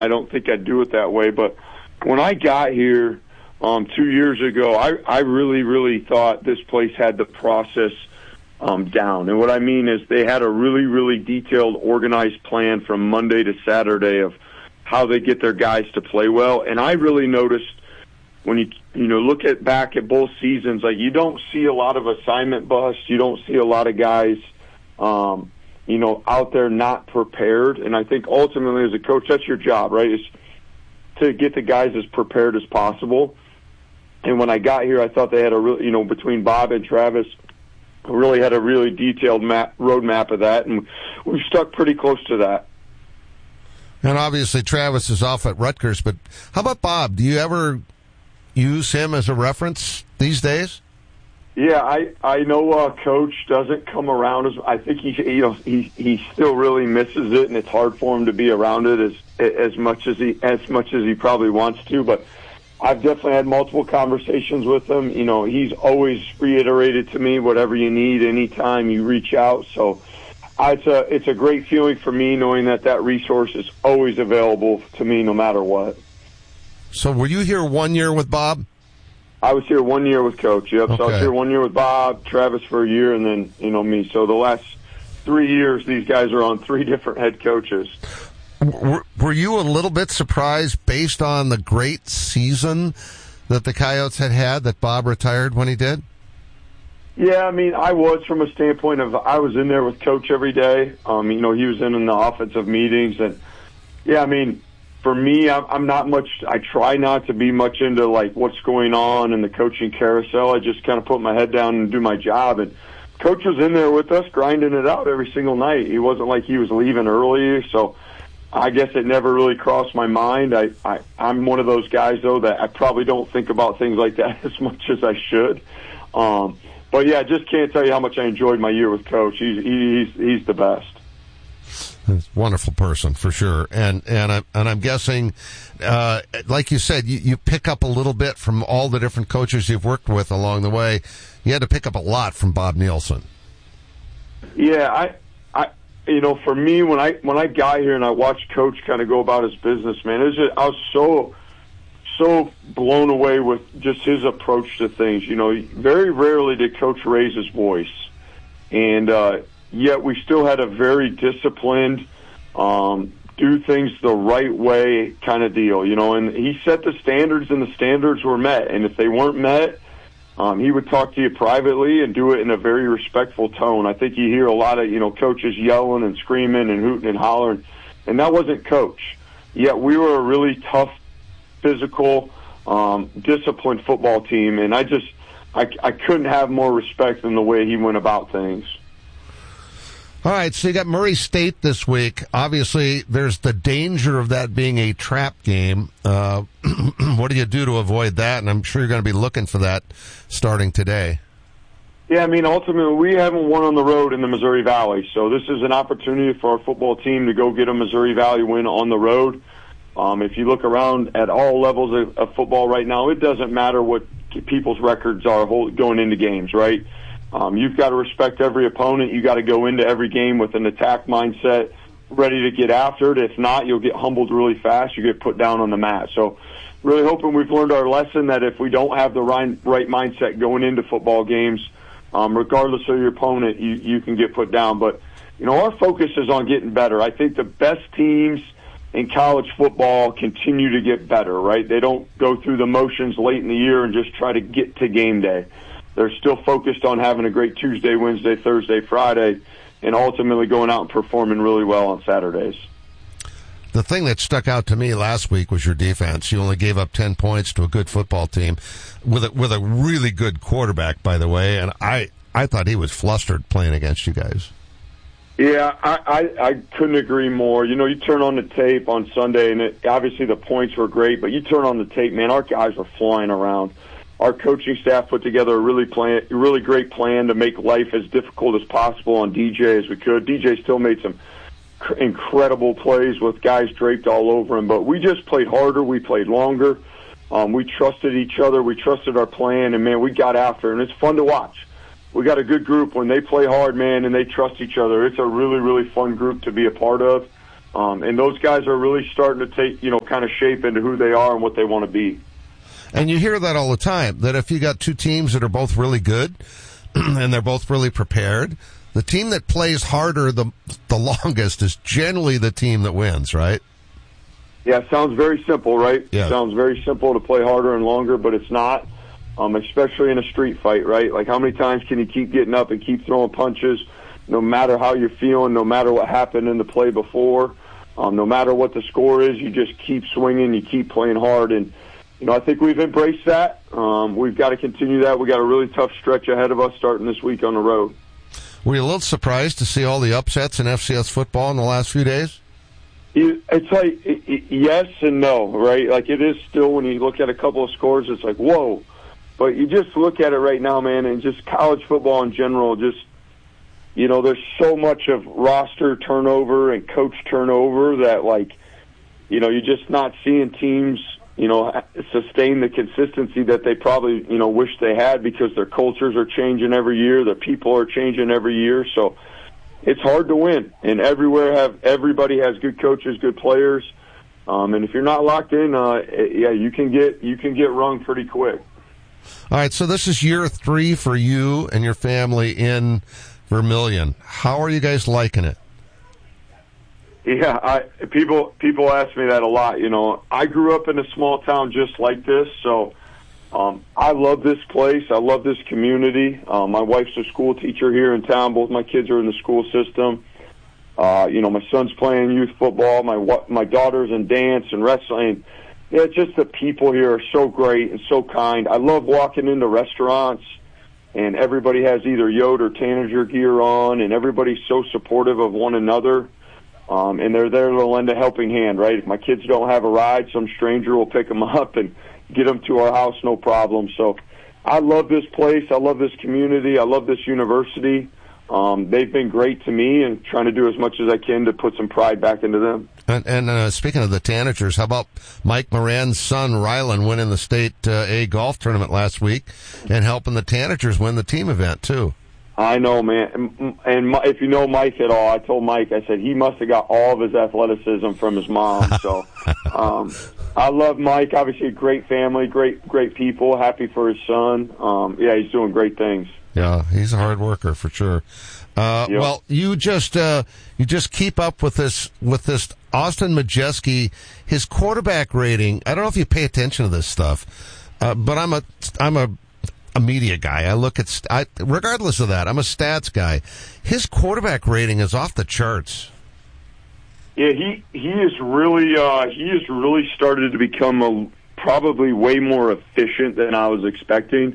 I don't think I'd do it that way. But when I got here 2 years ago, I really, really thought this place had the process down. And what I mean is they had a really, really detailed, organized plan from Monday to Saturday of how they get their guys to play well. And I really noticed when you look back at both seasons, like, you don't see a lot of assignment busts. You don't see a lot of guys, out there not prepared. And I think ultimately as a coach, that's your job, right? Is to get the guys as prepared as possible. And when I got here, I thought they had a real, between Bob and Travis, really had a really detailed roadmap of that, and we've stuck pretty close to that. And obviously Travis is off at Rutgers, but how about Bob? Do you ever use him as a reference these days? Yeah, I know Coach doesn't come around I think he still really misses it, and it's hard for him to be around it as much as he probably wants to, but I've definitely had multiple conversations with him. He's always reiterated to me, whatever you need, anytime you reach out. So it's a great feeling for me knowing that resource is always available to me no matter what. So were you here 1 year with Bob? I was here 1 year with Coach, yep. Okay. So I was here 1 year with Bob, Travis for a year, and then, me. So the last 3 years, these guys are on 3 different head coaches. Were you a little bit surprised based on the great season that the Coyotes had that Bob retired when he did? Yeah, I was, from a standpoint of I was in there with Coach every day. He was in the offensive meetings. And, yeah, for me, I'm not much – I try not to be much into, what's going on in the coaching carousel. I just kind of put my head down and do my job. And Coach was in there with us grinding it out every single night. He wasn't like he was leaving early, so – I guess it never really crossed my mind. I'm one of those guys, though, that I probably don't think about things like that as much as I should. But, yeah, I just can't tell you how much I enjoyed my year with Coach. He's the best. He's a wonderful person, for sure. And I'm guessing, like you said, you pick up a little bit from all the different coaches you've worked with along the way. You had to pick up a lot from Bob Nielsen. Yeah, for me, when I got here and I watched Coach kind of go about his business, man, I was so blown away with just his approach to things. Very rarely did Coach raise his voice, and yet we still had a very disciplined, do things the right way kind of deal. And he set the standards, and the standards were met. And if they weren't met, he would talk to you privately and do it in a very respectful tone. I think you hear a lot of, coaches yelling and screaming and hooting and hollering, and that wasn't Coach. Yet we were a really tough, physical, disciplined football team, and I couldn't have more respect than the way he went about things. All right, so you got Murray State this week. Obviously, there's the danger of that being a trap game. What do you do to avoid that? And I'm sure you're going to be looking for that starting today. Yeah, ultimately, we haven't won on the road in the Missouri Valley, so this is an opportunity for our football team to go get a Missouri Valley win on the road. If you look around at all levels of football right now, it doesn't matter what people's records are going into games, right? You've got to respect every opponent. You got to go into every game with an attack mindset, ready to get after it. If not, you'll get humbled really fast. You get put down on the mat. So really hoping we've learned our lesson that if we don't have the right mindset going into football games, regardless of your opponent, you can get put down. But, our focus is on getting better. I think the best teams in college football continue to get better, right? They don't go through the motions late in the year and just try to get to game day. They're still focused on having a great Tuesday, Wednesday, Thursday, Friday, and ultimately going out and performing really well on Saturdays. The thing that stuck out to me last week was your defense. You only gave up 10 points to a good football team with a really good quarterback, by the way, and I thought he was flustered playing against you guys. Yeah, I couldn't agree more. You turn on the tape on Sunday, and obviously the points were great, but you turn on the tape, man, our guys were flying around. Our coaching staff put together a really great plan to make life as difficult as possible on DJ as we could. DJ still made some incredible plays with guys draped all over him, but we just played harder. We played longer. We trusted each other. We trusted our plan, and, man, we got after it, and it's fun to watch. We got a good group when they play hard, man, and they trust each other. It's a really, really fun group to be a part of. And those guys are really starting to take, kind of shape into who they are and what they want to be. And you hear that all the time, that if you got two teams that are both really good and they're both really prepared, the team that plays harder the longest is generally the team that wins, right? Yeah, it sounds very simple, right? Yeah. It sounds very simple to play harder and longer, but it's not, especially in a street fight, right? Like, how many times can you keep getting up and keep throwing punches, no matter how you're feeling, no matter what happened in the play before, no matter what the score is, you just keep swinging, you keep playing hard. And, I think we've embraced that. We've got to continue that. We got a really tough stretch ahead of us starting this week on the road. Were you a little surprised to see all the upsets in FCS football in the last few days? It's like yes and no, right? Like, it is still, when you look at a couple of scores, it's like, whoa. But you just look at it right now, man, and just college football in general, just, there's so much of roster turnover and coach turnover that, like, you're just not seeing teams, sustain the consistency that they probably, wish they had, because their cultures are changing every year, their people are changing every year, so it's hard to win, and everybody has good coaches, good players, and if you're not locked in, you can get rung pretty quick. All right, so this is year 3 for you and your family in Vermilion. How are you guys liking it? Yeah, people ask me that a lot. I grew up in a small town just like this, so I love this place. I love this community. My wife's a school teacher here in town. Both my kids are in the school system. My son's playing youth football. My daughter's in dance and wrestling. Yeah, it's just the people here are so great and so kind. I love walking into restaurants, and everybody has either Yote or Tanager gear on, and everybody's so supportive of one another. And they're there to lend a helping hand, right? If my kids don't have a ride, some stranger will pick them up and get them to our house, no problem. So I love this place. I love this community. I love this university. They've been great to me, and trying to do as much as I can to put some pride back into them. And speaking of the Tanagers, how about Mike Moran's son, Rylan, winning the state A golf tournament last week and helping the Tanagers win the team event, too? I know, man. And if you know Mike at all, I told Mike, I said he must have got all of his athleticism from his mom. So I love Mike. Obviously, a great family, great people. Happy for his son. He's doing great things. Yeah, he's a hard worker for sure. Yep. Well, you just keep up with this Austin Majeski, his quarterback rating. I don't know if you pay attention to this stuff, but I'm a media guy. I look at regardless of that, I'm a stats guy. His quarterback rating is off the charts. Yeah, he is really started to become probably way more efficient than I was expecting.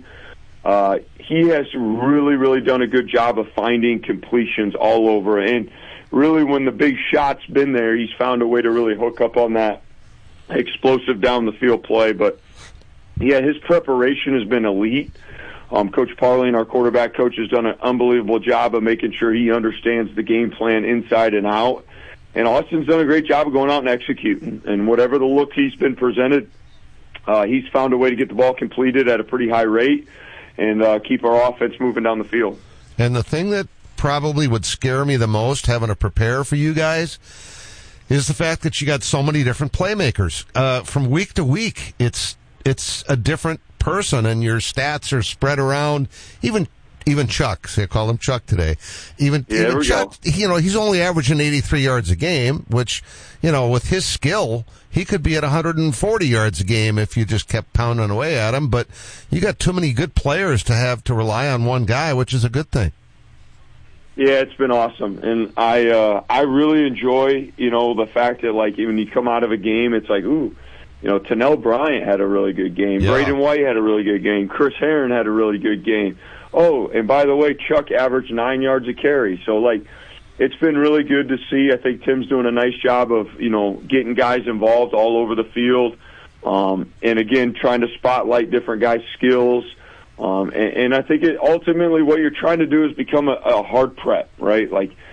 He has really done a good job of finding completions all over, and really when the big shot's been there, he's found a way to really hook up on that explosive down the field play. But yeah, his preparation has been elite. Coach Parley, our quarterback coach, has done an unbelievable job of making sure he understands the game plan inside and out. And Austin's done a great job of going out and executing. And whatever the look he's been presented, he's found a way to get the ball completed at a pretty high rate and keep our offense moving down the field. And the thing that probably would scare me the most, having to prepare for you guys, is the fact that you got so many different playmakers. From week to week, it's a different person, and your stats are spread around. Even Chuck, say I call him Chuck today. Even Chuck, he's only averaging 83 yards a game, which, with his skill, he could be at 140 yards a game if you just kept pounding away at him. But you got too many good players to have to rely on one guy, which is a good thing. Yeah, it's been awesome, and I really enjoy the fact that, like, when you come out of a game, it's like, ooh. Tennell Bryant had a really good game. Yeah. Braden White had a really good game. Chris Herron had a really good game. Oh, and by the way, Chuck averaged 9 yards a carry. So, it's been really good to see. I think Tim's doing a nice job of, getting guys involved all over the field. And again, trying to spotlight different guys' skills. And I think ultimately what you're trying to do is become a hard prep, right?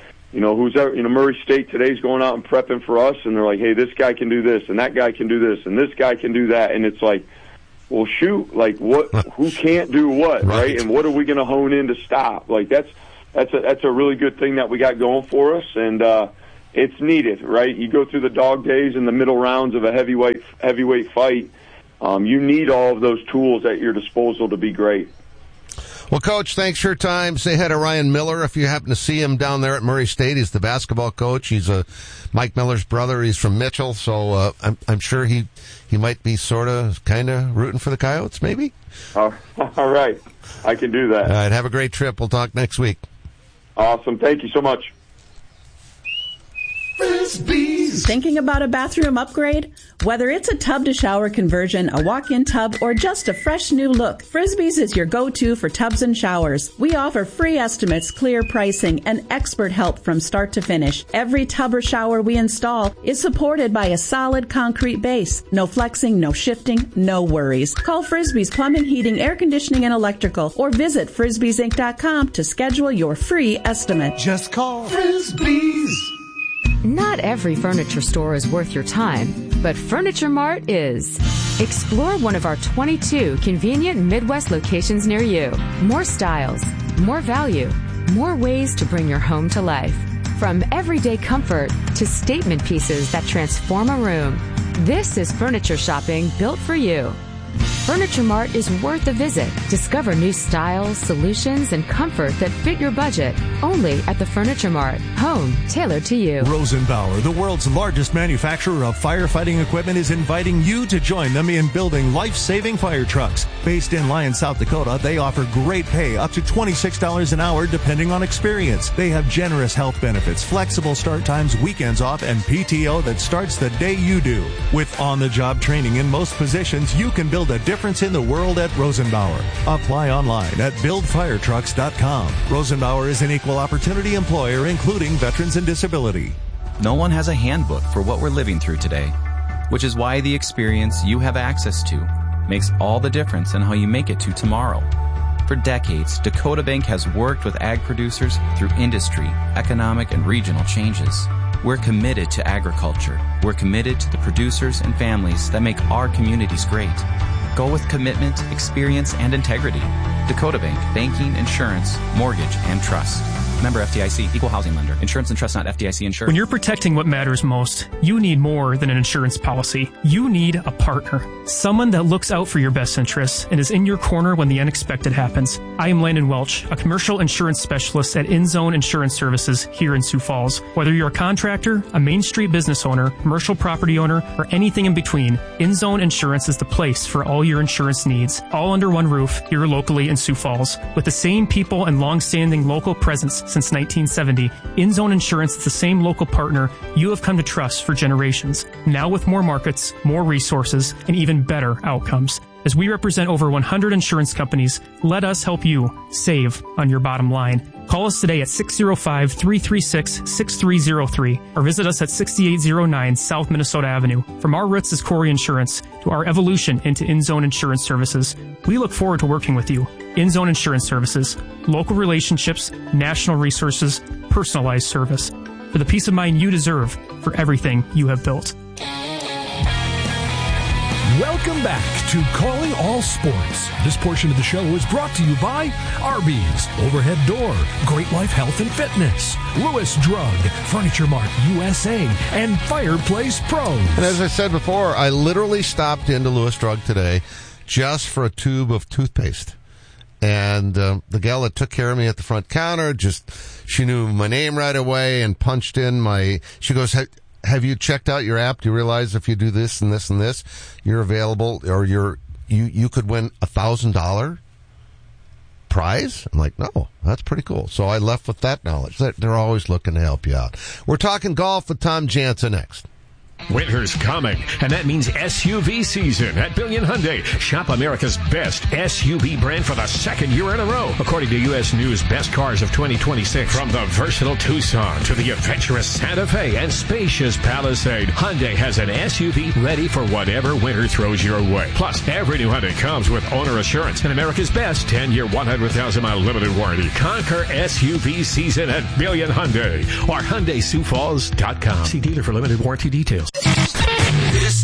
Murray State today's going out and prepping for us, and they're like, hey, this guy can do this, and that guy can do this, and this guy can do that. And it's like, well, shoot, who can't do what, right? And what are we going to hone in to stop? That's a really good thing that we got going for us. And, it's needed, right? You go through the dog days in the middle rounds of a heavyweight fight. You need all of those tools at your disposal to be great. Well, Coach, thanks for your time. Say hi to Ryan Miller if you happen to see him down there at Murray State. He's the basketball coach. He's Mike Miller's brother. He's from Mitchell, so I'm sure he might be sort of kind of rooting for the Coyotes, maybe. All right. I can do that. All right. Have a great trip. We'll talk next week. Awesome. Thank you so much. Frisbees. Thinking about a bathroom upgrade? Whether it's a tub-to-shower conversion, a walk-in tub, or just a fresh new look, Frisbees is your go-to for tubs and showers. We offer free estimates, clear pricing, and expert help from start to finish. Every tub or shower we install is supported by a solid concrete base. No flexing, no shifting, no worries. Call Frisbees Plumbing, Heating, Air Conditioning, and Electrical, or visit frisbeesinc.com to schedule your free estimate. Just call Frisbees. Not every furniture store is worth your time, but Furniture Mart is. Explore one of our 22 convenient Midwest locations near you. More styles, more value, more ways to bring your home to life. From everyday comfort to statement pieces that transform a room. This is furniture shopping built for you. Furniture Mart is worth a visit. Discover new styles, solutions, and comfort that fit your budget. Only at the Furniture Mart. Home tailored to you. Rosenbauer, the world's largest manufacturer of firefighting equipment, is inviting you to join them in building life-saving fire trucks. Based in Lyon, South Dakota, they offer great pay, up to $26 an hour, depending on experience. They have generous health benefits, flexible start times, weekends off, and PTO that starts the day you do. With on-the-job training in most positions, you can build a difference in the world at Rosenbauer. Apply online at buildfiretrucks.com. Rosenbauer is an equal opportunity employer, including veterans and disability. No one has a handbook for what we're living through today, which is why the experience you have access to makes all the difference in how you make it to tomorrow. For decades, Dakota Bank has worked with ag producers through industry, economic, and regional changes. We're committed to agriculture. We're committed to the producers and families that make our communities great. Go with commitment, experience, and integrity. Dakota Bank, banking, insurance, mortgage, and trust. Member FDIC, equal housing lender. Insurance and trust not FDIC insured. When you're protecting what matters most, you need more than an insurance policy. You need a partner. Someone that looks out for your best interests and is in your corner when the unexpected happens. I am Landon Welch, a commercial insurance specialist at InZone Insurance Services here in Sioux Falls. Whether you're a contractor, a Main Street business owner, commercial property owner, or anything in between, InZone Insurance is the place for all your insurance needs. All under one roof here locally in Sioux Falls. With the same people and long-standing local presence since 1970, InZone Insurance is the same local partner you have come to trust for generations. Now with more markets, more resources, and even better outcomes. As we represent over 100 insurance companies, let us help you save on your bottom line. Call us today at 605-336-6303 or visit us at 6809 South Minnesota Avenue. From our roots as Corey Insurance to our evolution into InZone Insurance Services, we look forward to working with you. InZone Insurance Services, local relationships, national resources, personalized service. For the peace of mind you deserve for everything you have built. Welcome back to Calling All Sports. This portion of the show is brought to you by Arby's, Overhead Door, Great Life Health and Fitness, Lewis Drug, Furniture Mart USA, and Fireplace Pros. And as I said before, I literally stopped into Lewis Drug today just for a tube of toothpaste. And the gal that took care of me at the front counter, she knew my name right away and punched in she goes, have you checked out your app? Do you realize if you do this and this and this, you're available, or you could win $1,000 prize? I'm like, no, that's pretty cool. So I left with that knowledge. They're always looking to help you out. We're talking golf with Tom Jansen next. Winter's coming, and that means SUV season at Billion Hyundai. Shop America's best SUV brand for the second year in a row, according to U.S. News Best Cars of 2026. From the versatile Tucson to the adventurous Santa Fe and spacious Palisade, Hyundai has an SUV ready for whatever winter throws your way. Plus, every new Hyundai comes with owner assurance and America's best 10-year, 100,000-mile limited warranty. Conquer SUV season at Billion Hyundai or HyundaiSiouxFalls.com. See dealer for limited warranty details. This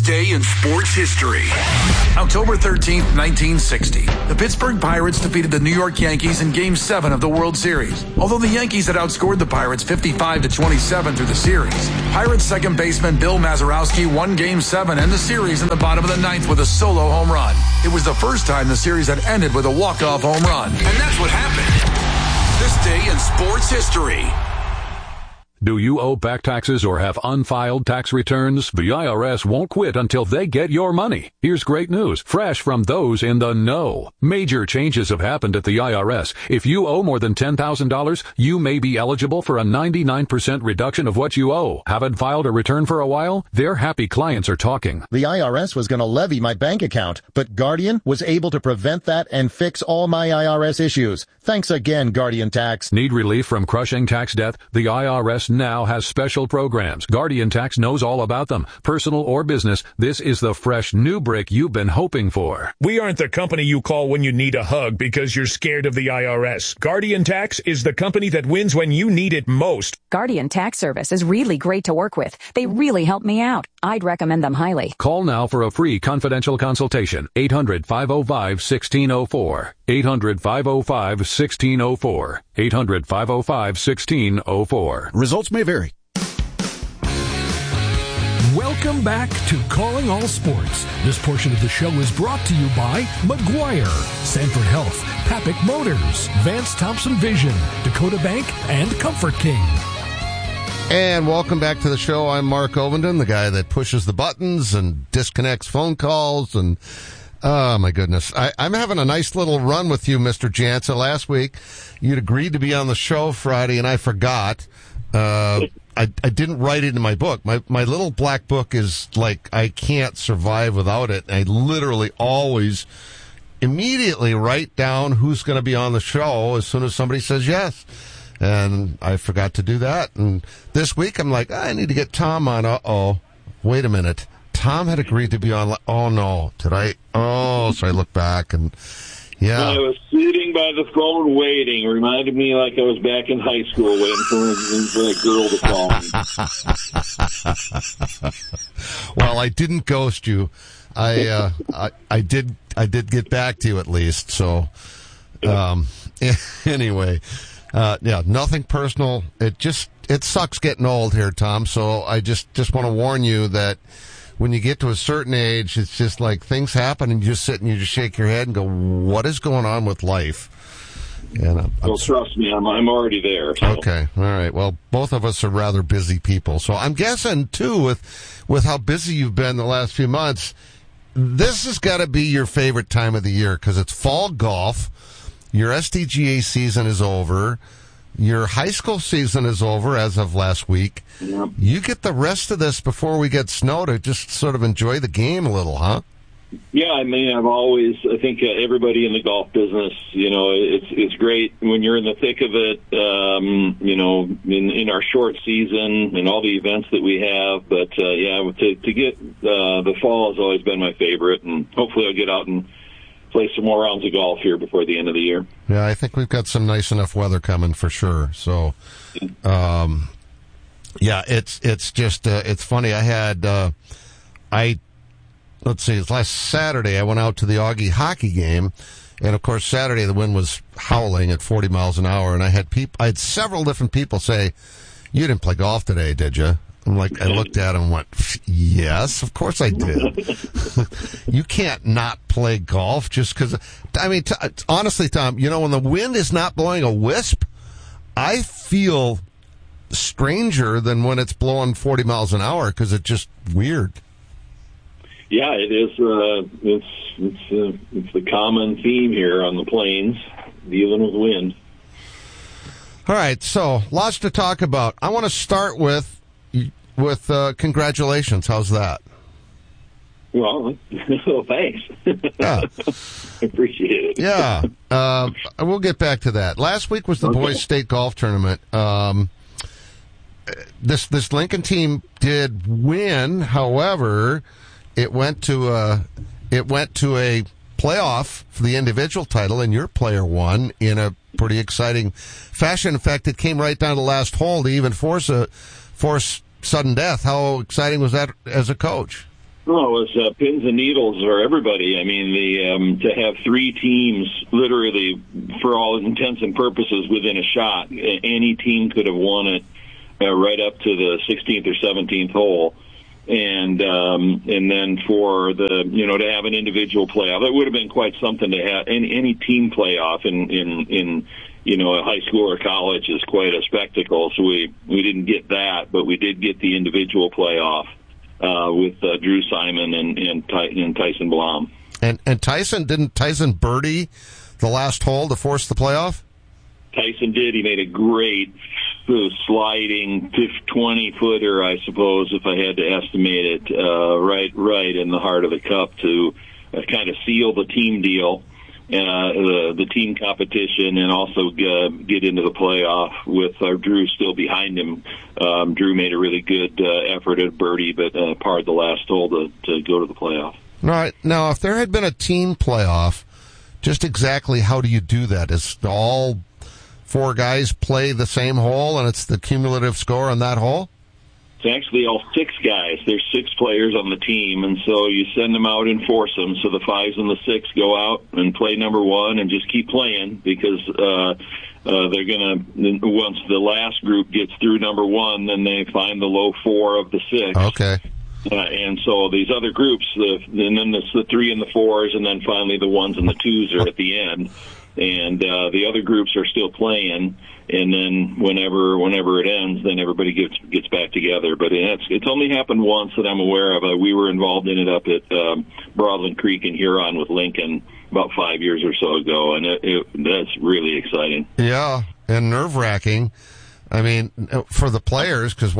day in sports history. October 13th, 1960. The Pittsburgh Pirates defeated the New York Yankees in Game 7 of the World Series. Although the Yankees had outscored the Pirates 55-27 through the series, Pirates second baseman Bill Mazeroski won Game 7 and the series in the bottom of the ninth with a solo home run. It was the first time the series had ended with a walk-off home run. And that's what happened. This day in sports history. Do you owe back taxes or have unfiled tax returns? The IRS won't quit until they get your money. Here's great news, fresh from those in the know. Major changes have happened at the IRS. If you owe more than $10,000, you may be eligible for a 99% reduction of what you owe. Haven't filed a return for a while? Their happy clients are talking. The IRS was going to levy my bank account, but Guardian was able to prevent that and fix all my IRS issues. Thanks again, Guardian Tax. Need relief from crushing tax debt? The IRS now has special programs. Guardian Tax knows all about them. Personal or business, this is the fresh new brick you've been hoping for. We aren't the company you call when you need a hug because you're scared of the IRS. Guardian Tax is the company that wins when you need it most. Guardian Tax Service is really great to work with. They really help me out. I'd recommend them highly. Call now for a free confidential consultation. 800-505-1604. 800-505-1604. 800-505-1604. Results may vary. Welcome back to Calling All Sports. This portion of the show is brought to you by McGuire, Sanford Health, Papik Motors, Vance Thompson Vision, Dakota Bank, and Comfort King. And welcome back to the show. I'm Mark Ovenden, the guy that pushes the buttons and disconnects phone calls. And, oh, my goodness. I'm having a nice little run with you, Mr. Jansen. Last week, you'd agreed to be on the show Friday, and I forgot. I didn't write it in my book. My little black book is like, I can't survive without it. I literally always immediately write down who's going to be on the show as soon as somebody says yes. And I forgot to do that. And this week, I'm like, I need to get Tom on. Uh-oh. Wait a minute. Tom had agreed to be on. Oh, no. Did I? Oh, so I look back and, yeah. I was sitting by the phone waiting. It reminded me like I was back in high school waiting for a girl to call me. Well, I didn't ghost you. I did get back to you at least. So, anyway. Yeah, nothing personal. It sucks getting old here, Tom. So I just want to warn you that when you get to a certain age, it's just like things happen and you just sit and you just shake your head and go, what is going on with life? And well, trust me, I'm already there. So. Okay. All right. Well, both of us are rather busy people. So I'm guessing too, with how busy you've been the last few months, this has got to be your favorite time of the year because it's fall golf. Your SDGA season is over. Your high school season is over as of last week. Yep. You get the rest of this before we get snow to just sort of enjoy the game a little, huh? Yeah, I mean, I think everybody in the golf business, it's great when you're in the thick of it, in our short season and all the events that we have. But, to get the fall has always been my favorite, and hopefully I'll get out and play some more rounds of golf here before the end of the year. Yeah, I think we've got some nice enough weather coming for sure. So, it's just, it's funny. I had, let's see, last Saturday I went out to the Augie hockey game. And of course, Saturday the wind was howling at 40 miles an hour. And I had several different people say, you didn't play golf today, did you? I'm like, I looked at him and went, yes, of course I did. You can't not play golf just because. I mean, honestly, Tom, when the wind is not blowing a wisp, I feel stranger than when it's blowing 40 miles an hour because it's just weird. Yeah, it is. It's the common theme here on the plains, dealing with wind. All right, so lots to talk about. I want to start with congratulations. How's that? Well, thanks. Yeah. I appreciate it. Yeah. We'll get back to that. Last week was the boys' state golf tournament. This Lincoln team did win. However, it went to a playoff for the individual title, and your player won in a pretty exciting fashion. In fact, it came right down to the last hole to even force sudden death. How exciting was that as a coach? Well, it's pins and needles for everybody. I mean, to have three teams literally, for all intents and purposes, within a shot. Any team could have won it right up to the 16th or 17th hole. And then for to have an individual playoff, it would have been quite something to have. Any team playoff in a high school or college is quite a spectacle. So we didn't get that, but we did get the individual playoff with Drew Simon and Tyson Blom. And Tyson birdie the last hole to force the playoff? Tyson did. He made a great sliding 20-footer, I suppose, if I had to estimate it, right in the heart of the cup to kind of seal the team deal, the team competition, and also get into the playoff with Drew still behind him. Drew made a really good effort at birdie, but parred the last hole to go to the playoff. All right. Now, if there had been a team playoff, just exactly how do you do that? Is all four guys play the same hole, and it's the cumulative score on that hole? It's actually all six guys. There's six players on the team, and so you send them out and force them. So the fives and the six go out and play number one and just keep playing because they're going to, once the last group gets through number one, then they find the low four of the six. Okay. And so these other groups, and then it's the three and the fours, and then finally the ones and the twos are at the end. And the other groups are still playing, and then whenever it ends, then everybody gets back together. But it's only happened once that I'm aware of. We were involved in it up at Broadland Creek in Huron with Lincoln about 5 years or so ago, and that's really exciting. Yeah, and nerve-wracking. I mean, for the players, because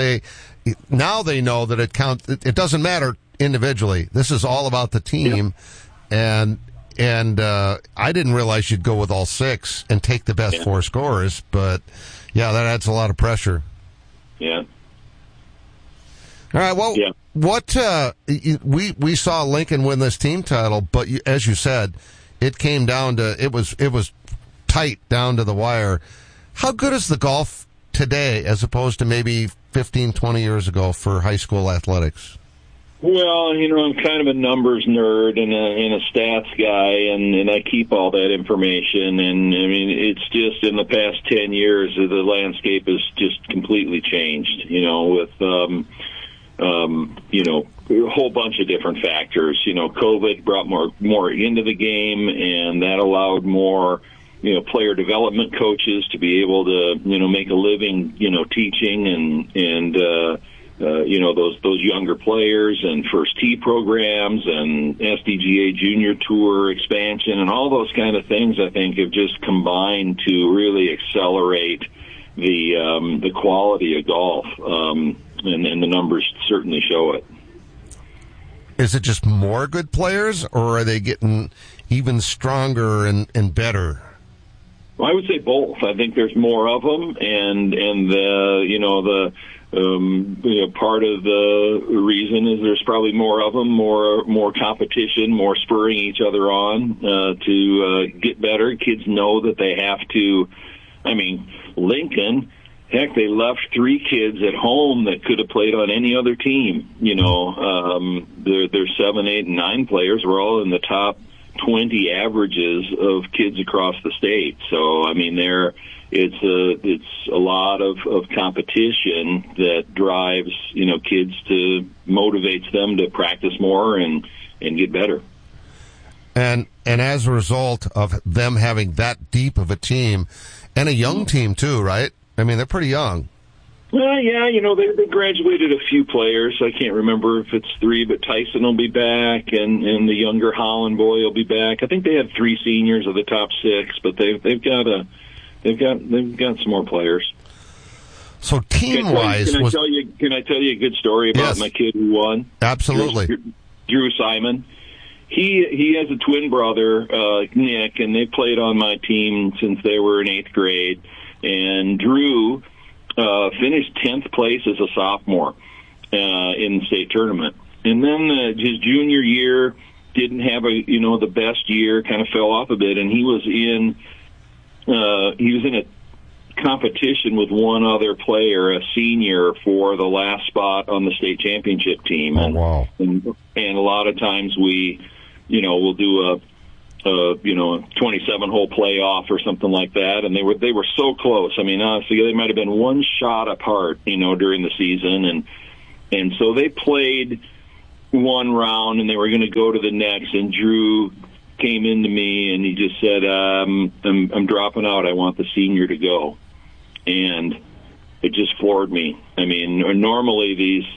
now they know that it counts. It doesn't matter individually. This is all about the team, and I didn't realize you'd go with all six and take the best four scorers, but yeah, that adds a lot of pressure. Yeah. All right. Well, what we saw Lincoln win this team title, but as you said, it came down to it was tight down to the wire. How good is the golf today as opposed to maybe 15, 20 years ago for high school athletics? Well, I'm kind of a numbers nerd and a stats guy, and I keep all that information. And I mean, it's just in the past 10 years, the landscape has just completely changed. With a whole bunch of different factors. COVID brought more into the game, and that allowed more player development coaches to be able to make a living teaching and those younger players, and first tee programs and SDGA junior tour expansion and all those kind of things, I think, have just combined to really accelerate the quality of golf, and the numbers certainly show it. Is it just more good players, or are they getting even stronger and better? Well, I would say both. I think there's more of them, and part of the reason is there's probably more of them, more competition, more spurring each other on to get better. Kids know that they have to. I mean, Lincoln, heck, they left three kids at home that could have played on any other team. Their 7, 8, and 9 players were all in the top 20 averages of kids across the state. So, I mean, it's a lot of competition that drives, kids motivates them to practice more and get better. And as a result of them having that deep of a team and a young team too, right? I mean, they're pretty young. Well, yeah, they graduated a few players. I can't remember if it's 3, but Tyson will be back, and the younger Holland boy will be back. I think they had 3 seniors of the top 6, but they've got some more players. So team-wise, can I tell you a good story about my kid who won? Absolutely. Drew Simon. He has a twin brother, Nick, and they played on my team since they were in 8th grade. And Drew finished 10th place as a sophomore in the state tournament. And then his junior year didn't have the best year, kind of fell off a bit, and he was in a competition with one other player, a senior, for the last spot on the state championship team. Oh, wow. And a lot of times we'll do a 27-hole playoff or something like that, and they were so close. I mean, honestly, they might have been one shot apart, during the season, and so they played one round, and they were going to go to the next, and Drew came into me, and he just said, I'm dropping out. I want the senior to go. And it just floored me. I mean, normally these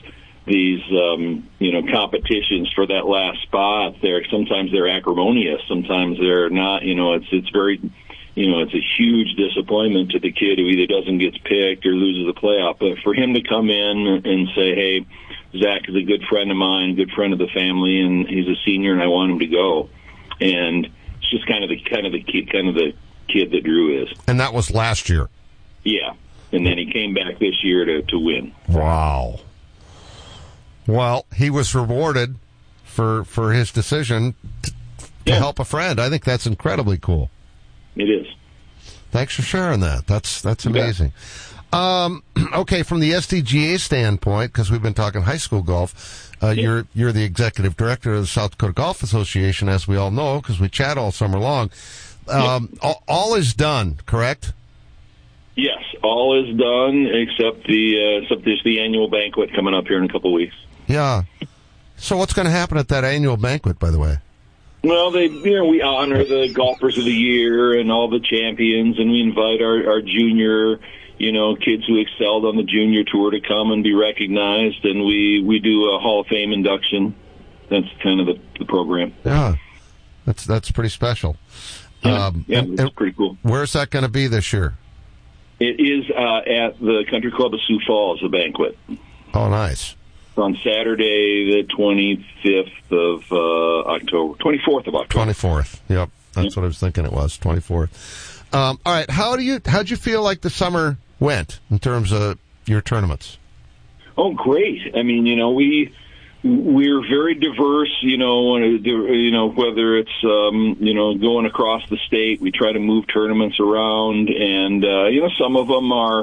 competitions for that last spot, sometimes they're acrimonious, sometimes they're not. It's very, it's a huge disappointment to the kid who either doesn't get picked or loses the playoff. But for him to come in and say, "Hey, Zach is a good friend of mine, good friend of the family, and he's a senior, and I want him to go," and it's just kind of the kid that Drew is. And that was last year. Yeah, and then he came back this year to win. Wow. Well, he was rewarded for his decision to help a friend. I think that's incredibly cool. It is. Thanks for sharing that. That's amazing. Okay, from the SDGA standpoint, because we've been talking high school golf, you're the executive director of the South Dakota Golf Association, as we all know, because we chat all summer long. All is done, correct? Yes, all is done except there's the annual banquet coming up here in a couple of weeks. Yeah. So what's going to happen at that annual banquet, by the way? Well, we honor the golfers of the year and all the champions, and we invite our junior, kids who excelled on the junior tour to come and be recognized, and we do a Hall of Fame induction. That's kind of the program. Yeah, that's pretty special. It's pretty cool. Where's that going to be this year? It is at the Country Club of Sioux Falls, a banquet. Oh, nice. It's on Saturday, the 25th of October. 24th of October. 24th. Yep. That's what I was thinking it was, 24th. All right. How'd you feel like the summer went in terms of your tournaments? Oh, great. I mean, we're very diverse, whether it's, going across the state, we try to move tournaments around, and, some of them are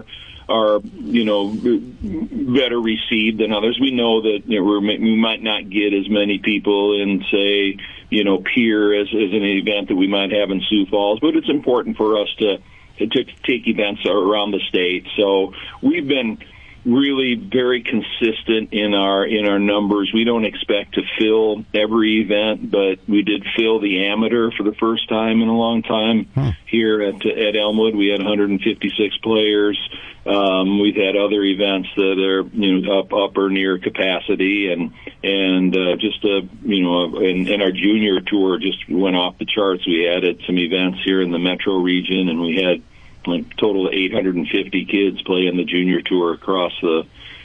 better received than others. We know that we might not get as many people in, say, Pierre as an event that we might have in Sioux Falls, but it's important for us to take events around the state. So we've been really very consistent in our numbers. We don't expect to fill every event, but we did fill the amateur for the first time in a long time here at Elmwood. We had 156 players. We've had other events that are up or near capacity, and just and our junior tour just went off the charts. We added some events here in the metro region, and we had a total of 850 kids play in the junior tour across the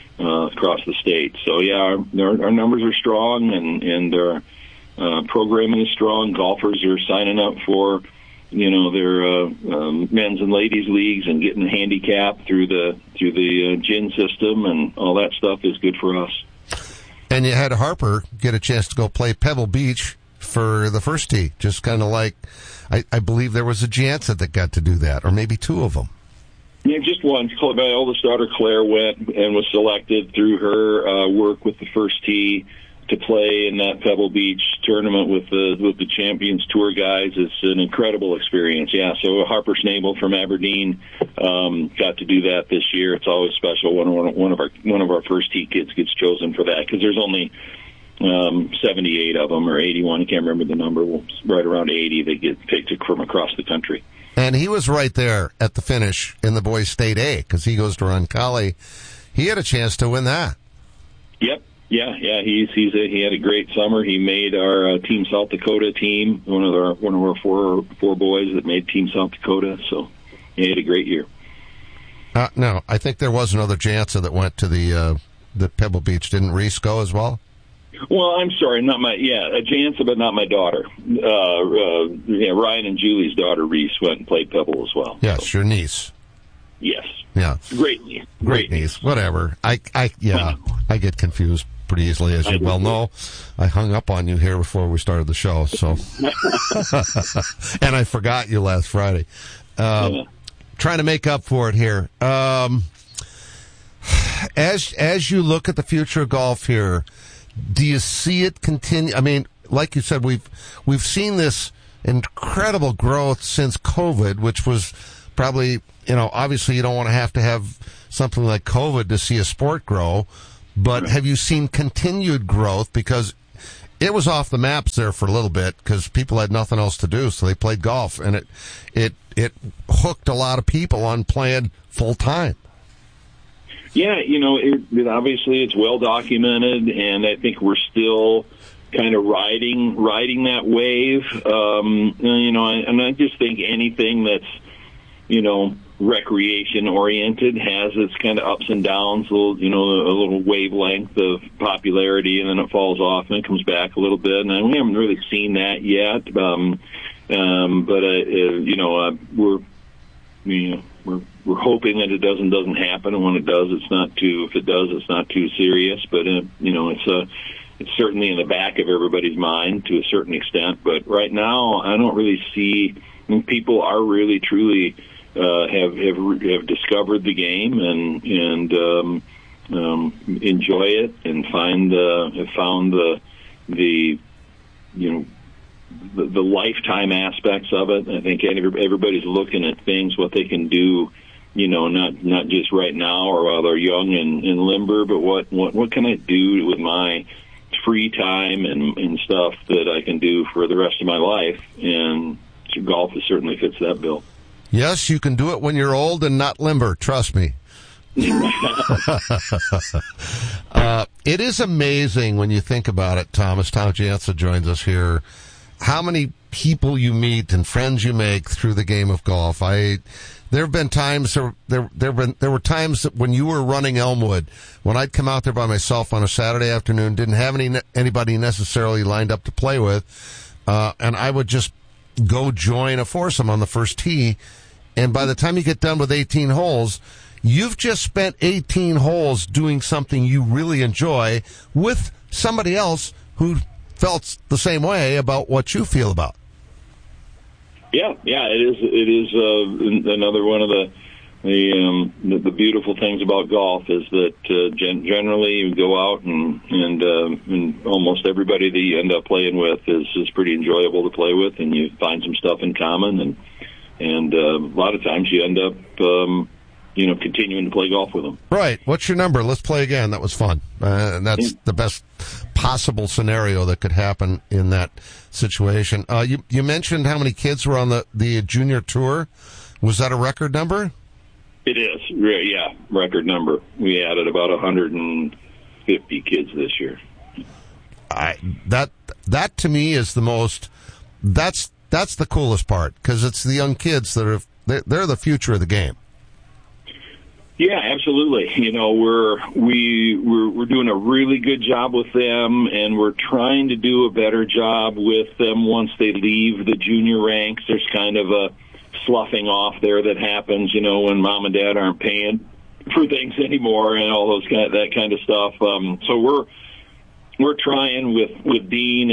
state. So yeah, our numbers are strong, and our programming is strong. Golfers are signing up for their men's and ladies leagues and getting the handicap through the GIN system, and all that stuff is good for us. And you had Harper get a chance to go play Pebble Beach for the first tee, just kind of like, I believe there was a Jansen that got to do that, or maybe two of them. Yeah, just one. My oldest daughter, Claire, went and was selected through her work with the first tee to play in that Pebble Beach tournament with the Champions Tour guys. It's an incredible experience. Yeah, so Harper Schnabel from Aberdeen got to do that this year. It's always special when one of our first tee kids gets chosen for that, because there's only 78 of them, or 81, I can't remember the number, right around 80 that get picked from across the country. And he was right there at the finish in the boys' State A, because he goes to Roncalli. He had a chance to win that. Yep. Yeah. He had a great summer. He made our Team South Dakota team, one of our four boys that made Team South Dakota, so he had a great year. No, I think there was another Jansen that went to the Pebble Beach. Didn't Reese go as well? Well, I'm sorry, Jansen, but not my daughter. Ryan and Julie's daughter, Reese, went and played Pebble as well. Yes, so. Your niece. Yes. Yeah. Great niece. Great niece. Whatever. I get confused pretty easily, as you well know. I hung up on you here before we started the show, so. And I forgot you last Friday. trying to make up for it here. As you look at the future of golf here, do you see it continue? I mean, like you said, we've seen this incredible growth since COVID, which was probably, obviously you don't want to have something like COVID to see a sport grow, but have you seen continued growth? Because it was off the maps there for a little bit because people had nothing else to do, so they played golf, and it hooked a lot of people on playing full time. Yeah, obviously it's well documented, and I think we're still kind of riding that wave. And I just think anything that's, recreation oriented has its kind of ups and downs, a little wavelength of popularity, and then it falls off and it comes back a little bit. And we haven't really seen that yet. We're hoping that it doesn't happen, and when it does, if it does, it's not too serious. But it's certainly in the back of everybody's mind to a certain extent. But right now, I don't really see. People are really truly have discovered the game and enjoy it and have found the lifetime aspects of it. I think everybody's looking at things, what they can do, not just right now or while they're young and limber, but what can I do with my free time and stuff that I can do for the rest of my life? And golf certainly fits that bill. Yes, you can do it when you're old and not limber. Trust me. It is amazing when you think about it, Thomas. Tom Jansa joins us here. How many people you meet and friends you make through the game of golf. There have been times there were times that when you were running Elmwood, when I'd come out there by myself on a Saturday afternoon, didn't have anybody necessarily lined up to play with, and I would just go join a foursome on the first tee. And by the time you get done with 18 holes, you've just spent 18 holes doing something you really enjoy with somebody else who felt the same way about what you feel about. Yeah, it is another one of the beautiful things about golf is that generally you go out and almost everybody that you end up playing with is pretty enjoyable to play with, and you find some stuff in common, and a lot of times you end up continuing to play golf with them. Right. What's your number? Let's play again. That was fun. And that's the best possible scenario that could happen in that situation. You mentioned how many kids were on the junior tour. Was that a record number? It is. Yeah, record number. We added about 150 kids this year. That to me is the most. That's the coolest part, because it's the young kids that they're the future of the game. Yeah, absolutely. We're doing a really good job with them, and we're trying to do a better job with them once they leave the junior ranks. There's kind of a sloughing off there that happens, when mom and dad aren't paying for things anymore and all that kind of stuff. So we're trying with Dean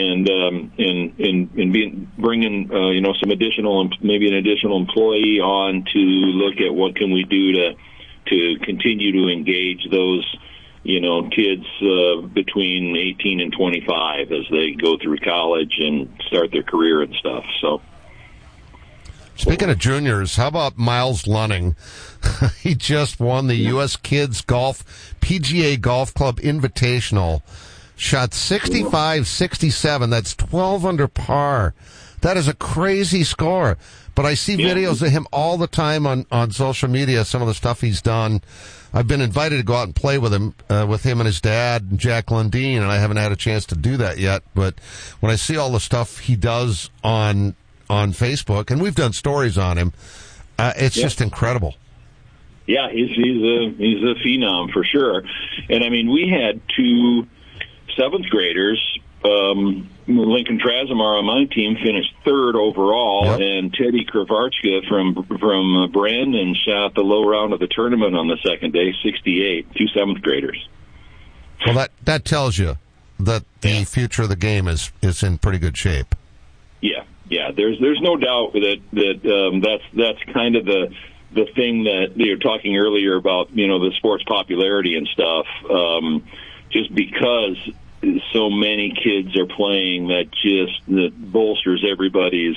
and bringing some additional, maybe an additional employee on to look at what can we do to continue to engage those kids between 18 and 25 as they go through college and start their career and stuff. So, speaking of juniors, how about Miles Lunning? He just won the U.S. Kids Golf PGA Golf Club Invitational. Shot 65-67. That's 12 under par. That is a crazy score. But I see videos of him all the time on social media, some of the stuff he's done. I've been invited to go out and play with him and his dad, Jack Lundeen, and I haven't had a chance to do that yet. But when I see all the stuff he does on Facebook, and we've done stories on him, it's just incredible. Yeah, he's a phenom for sure. And I mean, we had two seventh graders. Lincoln Trasimar on my team finished third overall, and Teddy Kravarchka from Brandon shot the low round of the tournament on the second day, 68. Two seventh graders. Well, that tells you that the future of the game is in pretty good shape. Yeah. There's no doubt that's kind of the thing that you were talking earlier about, the sports popularity and stuff, just because so many kids are playing, that bolsters everybody's,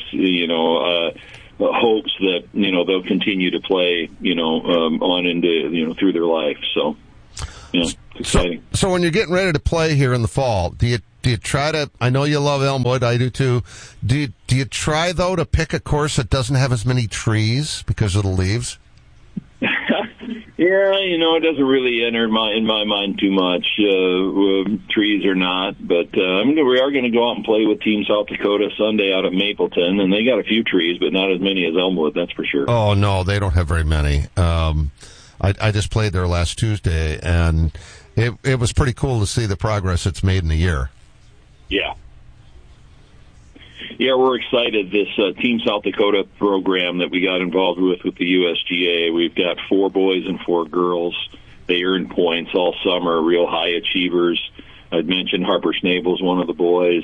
hopes that, they'll continue to play, on into, through their life. So, it's exciting. So when you're getting ready to play here in the fall, do you try to, I know you love Elmwood, I do too. Do you try, though, to pick a course that doesn't have as many trees because of the leaves? Yeah, it doesn't really enter in my mind too much, trees or not. But we are going to go out and play with Team South Dakota Sunday out at Mapleton, and they got a few trees, but not as many as Elmwood, that's for sure. Oh, no, they don't have very many. I just played there last Tuesday, and it was pretty cool to see the progress it's made in a year. Yeah. Yeah, we're excited. This Team South Dakota program that we got involved with the USGA, we've got 4 boys and 4 girls. They earn points all summer, real high achievers. I'd mentioned Harper Snabel's one of the boys.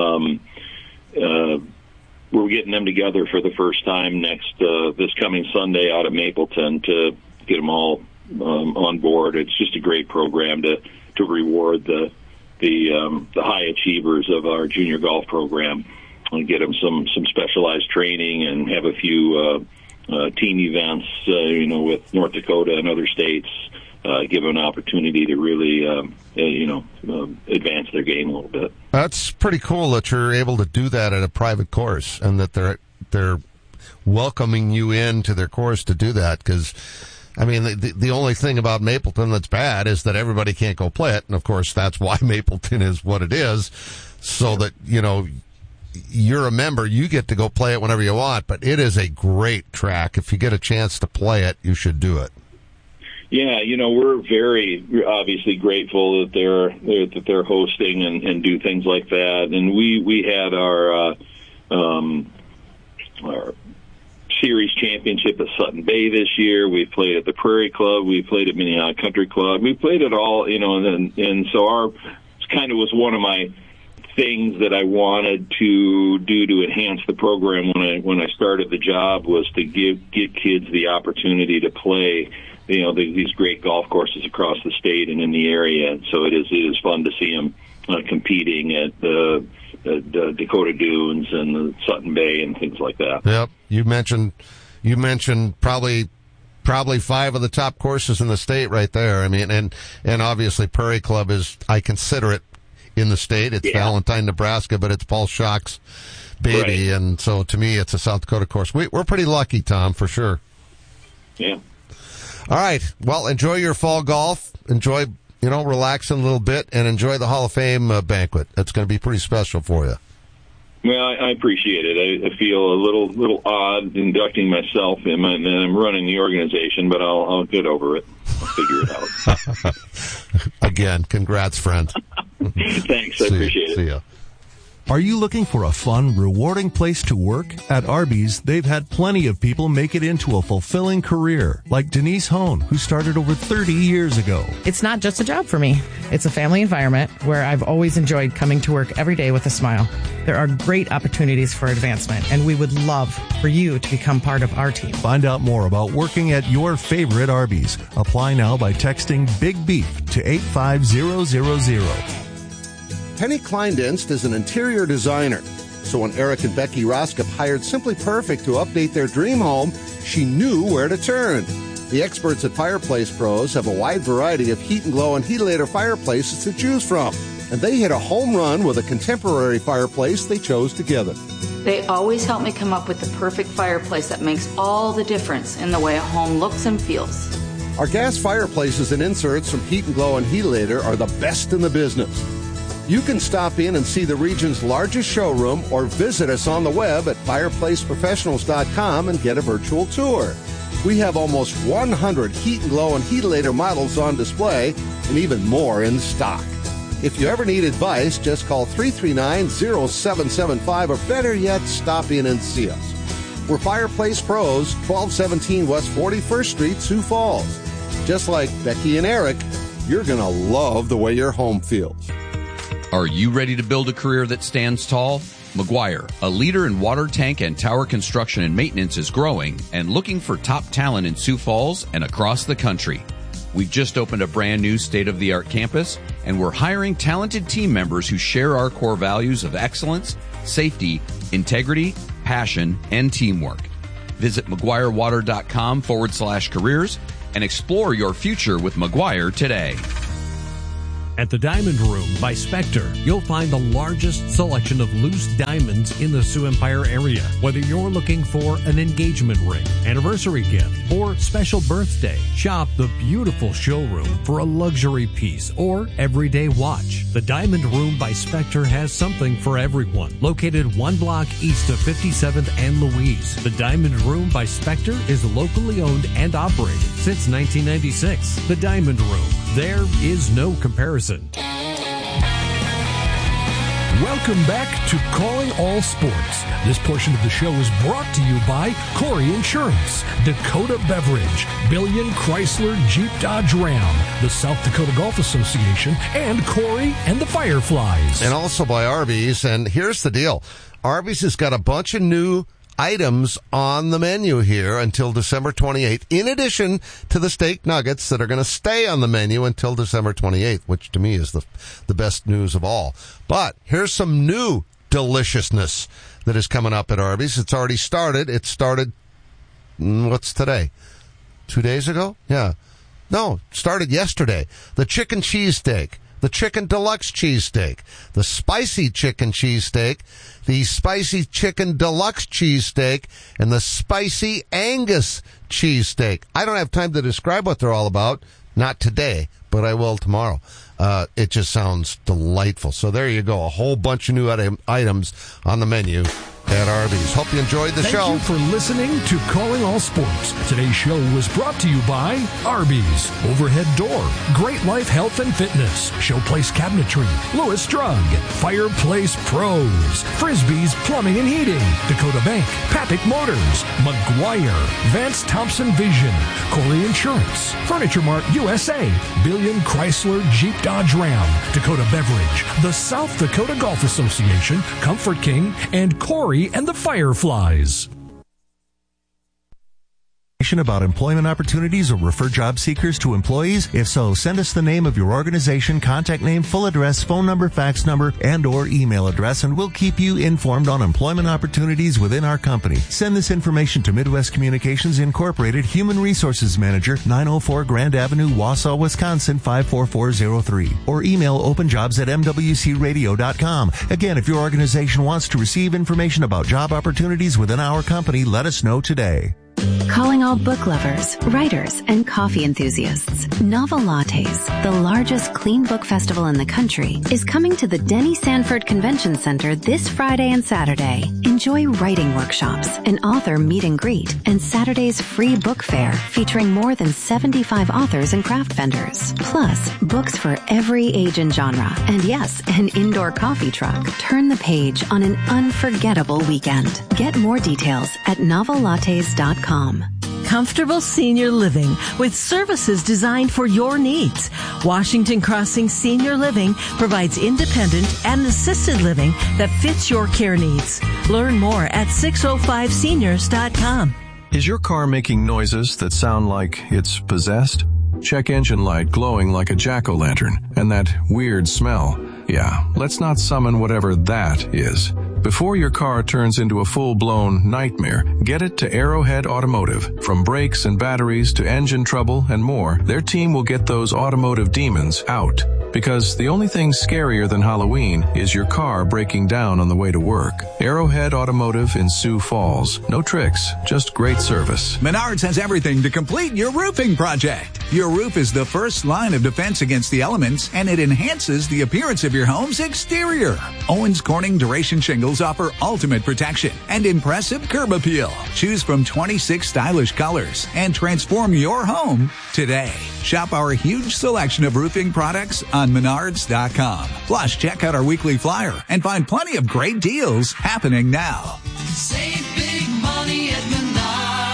We're getting them together for the first time this coming Sunday out at Mapleton to get them all on board. It's just a great program to reward the high achievers of our junior golf program. And get them some specialized training and have a few team events, with North Dakota and other states. Give them an opportunity to really, advance their game a little bit. That's pretty cool that you're able to do that at a private course, and that they're welcoming you into their course to do that. Because, the only thing about Mapleton that's bad is that everybody can't go play it, and of course that's why Mapleton is what it is, so that you're a member, you get to go play it whenever you want, but it is a great track. If you get a chance to play it, you should do it. Yeah, we're very obviously grateful that they're hosting and do things like that. And we had our series championship at Sutton Bay this year. We played at the Prairie Club. We played at Minnehaha Country Club. We played it all, and so kind of was one of my things that I wanted to do to enhance the program when I started the job, was to get kids the opportunity to play, these great golf courses across the state and in the area. And so it is fun to see them competing at the Dakota Dunes and the Sutton Bay and things like that. Yep, you mentioned probably 5 of the top courses in the state right there. And obviously Prairie Club is, I consider it, in the state. It's Valentine, Nebraska, but it's Paul Schock's baby, right. And so to me, it's a South Dakota course. We're pretty lucky, Tom, for sure. Yeah. All right. Well, enjoy your fall golf. Enjoy, relaxing a little bit, and enjoy the Hall of Fame banquet. That's going to be pretty special for you. Well, I appreciate it. I feel a little odd inducting myself in, and I'm running the organization, but I'll get over it. I'll figure it out. Again, congrats, friend. Thanks, I appreciate it. See ya. Are you looking for a fun, rewarding place to work? At Arby's, they've had plenty of people make it into a fulfilling career, like Denise Hone, who started over 30 years ago. It's not just a job for me. It's a family environment where I've always enjoyed coming to work every day with a smile. There are great opportunities for advancement, and we would love for you to become part of our team. Find out more about working at your favorite Arby's. Apply now by texting Big Beef to 85000. Penny Kleindienst is an interior designer. So when Eric and Becky Roskop hired Simply Perfect to update their dream home, she knew where to turn. The experts at Fireplace Pros have a wide variety of Heat and Glow and Heatilator fireplaces to choose from. And they hit a home run with a contemporary fireplace they chose together. They always help me come up with the perfect fireplace that makes all the difference in the way a home looks and feels. Our gas fireplaces and inserts from Heat and Glow and Heatilator are the best in the business. You can stop in and see the region's largest showroom or visit us on the web at fireplaceprofessionals.com and get a virtual tour. We have almost 100 Heat and Glow and Heatilator models on display and even more in stock. If you ever need advice, just call 339-0775 or better yet, stop in and see us. We're Fireplace Pros, 1217 West 41st Street, Sioux Falls. Just like Becky and Eric, you're going to love the way your home feels. Are you ready to build a career that stands tall? McGuire, a leader in water tank and tower construction and maintenance, is growing and looking for top talent in Sioux Falls and across the country. We've just opened a brand new state-of-the-art campus, and we're hiring talented team members who share our core values of excellence, safety, integrity, passion, and teamwork. Visit McGuireWater.com/careers and explore your future with McGuire today. At the Diamond Room by Spectre, you'll find the largest selection of loose diamonds in the Sioux Empire area. Whether you're looking for an engagement ring, anniversary gift, or special birthday, shop the beautiful showroom for a luxury piece or everyday watch. The Diamond Room by Spectre has something for everyone. Located 1 block east of 57th and Louise, the Diamond Room by Spectre is locally owned and operated since 1996. The Diamond Room. There is no comparison. Welcome back to Calling All Sports. This portion of the show is brought to you by Corey Insurance, Dakota Beverage, Billion Chrysler Jeep Dodge Ram, the South Dakota Golf Association, and Corey and the Fireflies. And also by Arby's. And here's the deal. Arby's has got a bunch of new items on the menu here until December 28th, in addition to the steak nuggets that are going to stay on the menu until December 28th, which to me is the best news of all. But here's some new deliciousness that is coming up at Arby's. It's already started. It started, what's today? 2 days ago? Yeah. No, started yesterday. The chicken cheesesteak, the chicken deluxe cheesesteak, the spicy chicken cheesesteak, the spicy chicken deluxe cheesesteak, and the spicy Angus cheesesteak. I don't have time to describe what they're all about. Not today, but I will tomorrow. It just sounds delightful. So there you go. A whole bunch of new items on the menu at Arby's. Hope you enjoyed the show. Thank you for listening to Calling All Sports. Today's show was brought to you by Arby's, Overhead Door, Great Life Health and Fitness, Showplace Cabinetry, Lewis Drug, Fireplace Pros, Frisbee's Plumbing and Heating, Dakota Bank, Papick Motors, McGuire, Vance Thompson Vision, Corey Insurance, Furniture Mart USA, Billion Chrysler Jeep Dodge Ram, Dakota Beverage, the South Dakota Golf Association, Comfort King, and Corey and the Fireflies. About employment opportunities or refer job seekers to employees? If so, send us the name of your organization, contact name, full address, phone number, fax number, and or email address, and we'll keep you informed on employment opportunities within our company. Send this information to Midwest Communications Incorporated, Human Resources Manager, 904 Grand Avenue, Wausau, Wisconsin, 54403, or email openjobs@mwcradio.com. Again, if your organization wants to receive information about job opportunities within our company, let us know today. Calling all book lovers, writers, and coffee enthusiasts. Novel Lattes, the largest clean book festival in the country, is coming to the Denny Sanford Convention Center this Friday and Saturday. Enjoy writing workshops, an author meet and greet, and Saturday's free book fair featuring more than 75 authors and craft vendors. Plus, books for every age and genre. And yes, an indoor coffee truck. Turn the page on an unforgettable weekend. Get more details at novellattes.com. Comfortable senior living with services designed for your needs. Washington Crossing Senior Living provides independent and assisted living that fits your care needs. Learn more at 605seniors.com. Is your car making noises that sound like it's possessed? Check engine light glowing like a jack-o'-lantern and that weird smell. Yeah, let's not summon whatever that is. Before your car turns into a full-blown nightmare, get it to Arrowhead Automotive. From brakes and batteries to engine trouble and more, their team will get those automotive demons out. Because the only thing scarier than Halloween is your car breaking down on the way to work. Arrowhead Automotive in Sioux Falls. No tricks, just great service. Menards has everything to complete your roofing project. Your roof is the first line of defense against the elements, and it enhances the appearance of your home's exterior. Owens Corning Duration Shingles offer ultimate protection and impressive curb appeal. Choose from 26 stylish colors and transform your home today. Shop our huge selection of roofing products on Menards.com. Plus, check out our weekly flyer and find plenty of great deals happening now. Save big money at Menards. Hot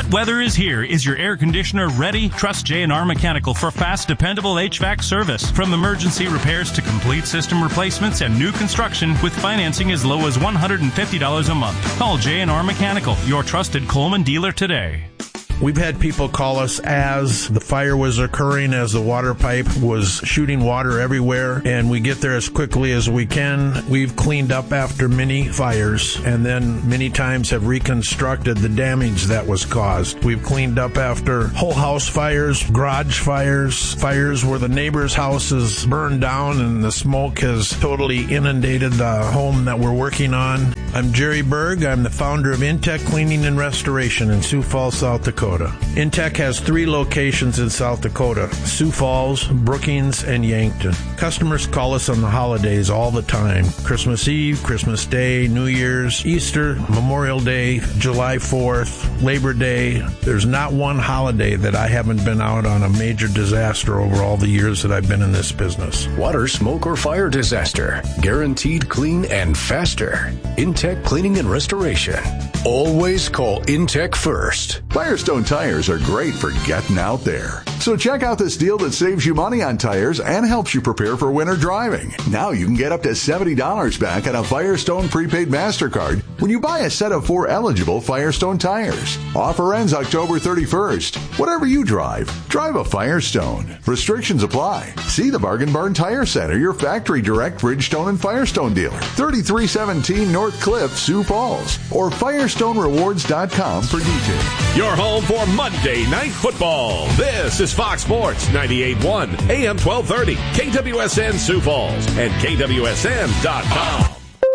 Hot weather is here. Is your air conditioner ready? Trust J&R Mechanical for fast, dependable HVAC service. From emergency repairs to complete system replacements and new construction with financing as low as $150 a month. Call J&R Mechanical, your trusted Coleman dealer today. We've had people call us as the fire was occurring, as the water pipe was shooting water everywhere, and we get there as quickly as we can. We've cleaned up after many fires and then many times have reconstructed the damage that was caused. We've cleaned up after whole house fires, garage fires, fires where the neighbor's house is burned down and the smoke has totally inundated the home that we're working on. I'm Jerry Berg. I'm the founder of Intech Cleaning and Restoration in Sioux Falls, South Dakota. Intech has 3 locations in South Dakota: Sioux Falls, Brookings, and Yankton. Customers call us on the holidays all the time: Christmas Eve, Christmas Day, New Year's, Easter, Memorial Day, July 4th, Labor Day. There's not one holiday that I haven't been out on a major disaster over all the years that I've been in this business. Water, smoke, or fire disaster. Guaranteed clean and faster. Intech Cleaning and Restoration. Always call Intech first. Firestone tires are great for getting out there. So check out this deal that saves you money on tires and helps you prepare for winter driving. Now you can get up to $70 back on a Firestone prepaid MasterCard when you buy a set of 4 eligible Firestone tires. Offer ends October 31st. Whatever you drive a Firestone. Restrictions apply. See the Bargain Barn Tire Center, your factory direct Bridgestone and Firestone dealer. 3317 North Cliff, Sioux Falls. Or FirestoneRewards.com for details. Your home for Monday Night Football. This is Fox Sports 98.1 AM 1230, KWSN Sioux Falls, and KWSN.com.